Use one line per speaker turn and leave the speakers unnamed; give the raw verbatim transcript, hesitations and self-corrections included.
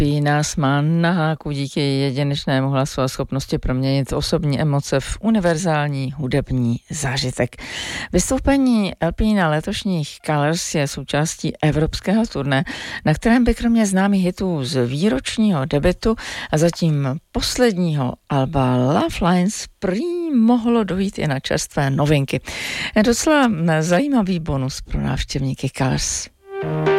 nás má na háku díky jedinečnému hlasu a schopnosti proměnit osobní emoce v univerzální hudební zážitek. Vystoupení el pé na letošních Colors je součástí evropského turné, na kterém by kromě známých hitů z výročního debutu a zatím posledního alba Love Lines prý mohlo dojít i na čerstvé novinky. Je docela zajímavý bonus pro návštěvníky Colors.